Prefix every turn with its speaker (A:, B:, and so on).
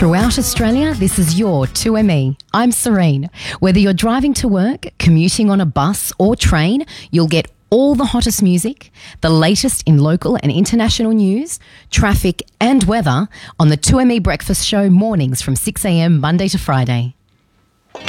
A: Throughout Australia, this is your 2ME. I'm Serene. Whether you're driving to work, commuting on a bus or train, you'll get all the hottest music, the latest in local and international news, traffic and weather on the 2ME Breakfast Show mornings from 6 a.m. Monday to Friday.